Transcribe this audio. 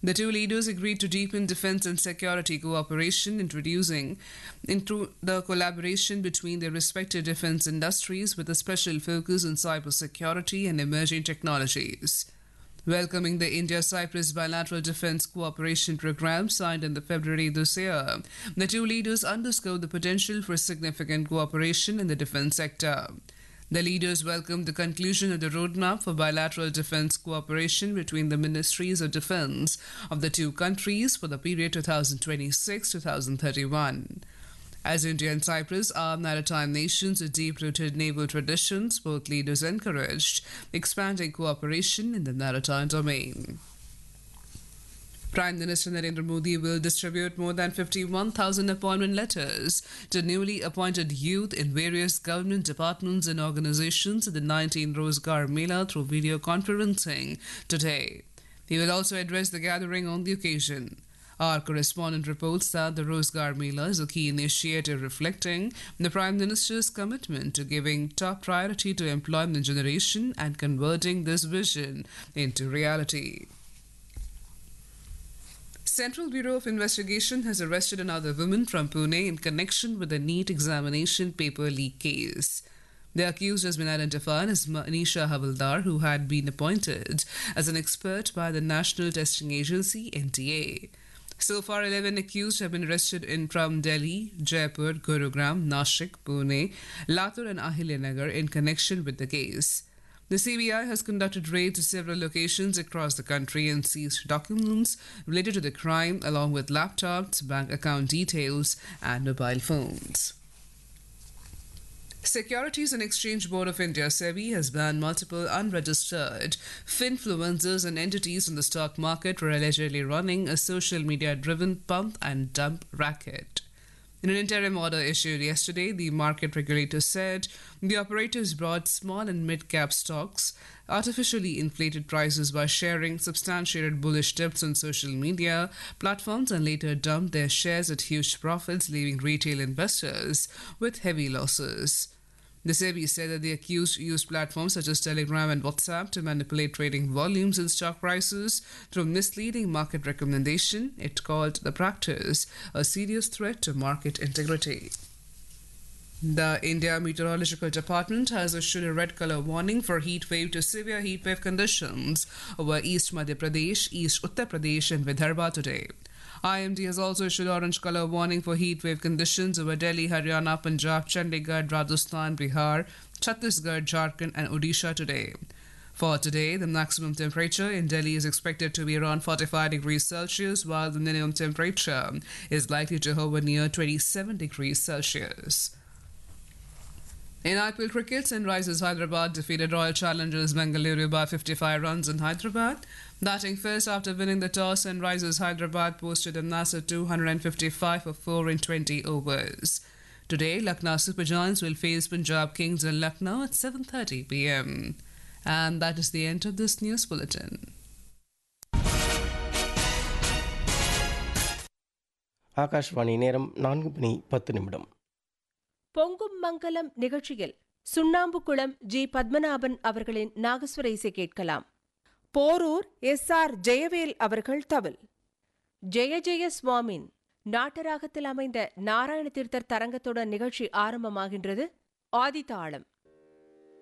The two leaders agreed to deepen defense and security cooperation, introducing into the collaboration between their respective defense industries with a special focus on cybersecurity and emerging technologies. Welcoming the India-Cyprus bilateral defense cooperation program signed in February this year, the two leaders underscored the potential for significant cooperation in the defense sector. The leaders welcomed the conclusion of the roadmap for bilateral defense cooperation between the ministries of defense of the two countries for the period 2026-2031. As India and Cyprus are maritime nations with deep-rooted naval traditions, both leaders encouraged expanding cooperation in the maritime domain. Prime Minister Narendra Modi will distribute more than 51,000 appointment letters to newly appointed youth in various government departments and organizations at the 19th Rozgar Mela through video conferencing today. He will also address the gathering on the occasion. Our correspondent reports that the Rozgar Mela is a key initiative reflecting the Prime Minister's commitment to giving top priority to employment generation and converting this vision into reality. Central Bureau of Investigation has arrested another woman from Pune in connection with the NEET examination paper leak case. The accused has been identified as Manisha Havildar, who had been appointed as an expert by the National Testing Agency (NTA). So far, 11 accused have been arrested from Delhi, Jaipur, Gurugram, Nashik, Pune, Latur and Ahilyanagar in connection with the case. The CBI has conducted raids to several locations across the country and seized documents related to the crime along with laptops, bank account details and mobile phones. Securities and Exchange Board of India (SEBI) has banned multiple unregistered finfluencers and entities in the stock market for allegedly running a social media-driven pump and dump racket. In an interim order issued yesterday, the market regulator said the operators brought small and mid-cap stocks, artificially inflated prices by sharing substantiated bullish tips on social media platforms and later dumped their shares at huge profits, leaving retail investors with heavy losses. The SEBI said that the accused used platforms such as Telegram and WhatsApp to manipulate trading volumes and stock prices through misleading market recommendation. It called the practice a serious threat to market integrity. The India Meteorological Department has issued a red color warning for heat wave to severe heat wave conditions over East Madhya Pradesh, East Uttar Pradesh and Vidarbha today. IMD has also issued orange color warning for heat wave conditions over Delhi, Haryana, Punjab, Chandigarh, Rajasthan, Bihar, Chhattisgarh, Jharkhand and Odisha today. For today, the maximum temperature in Delhi is expected to be around 45 degrees Celsius, while the minimum temperature is likely to hover near 27 degrees Celsius. In IPL cricket, Sunrisers Hyderabad defeated Royal Challengers Bengaluru by 55 runs in Hyderabad. Batting first after winning the toss, Sunrisers Hyderabad posted a massive 255 for 4 in 20 overs. Today, Lucknow Super Giants will face Punjab Kings in Lucknow at 7:30 p.m. And that is the end of this news bulletin. Akashvani நேரம் 4:10 பொங்கும் மங்கலம் நிகழ்ச்சியில் Sunnambukulam G Padmanabhan அவர்களின் நாகஸ்வர இசை கேட்கலாம். Porur SR. Jayavel அவர்கள் தவில். ஜெய ஜெய சுவாமின் நாட்டராகத்தில் அமைந்த நாராயண தீர்த்தர் தரங்கத்துடன் நிகழ்ச்சி ஆரம்பமாகின்றது. ஆதிதாளம்.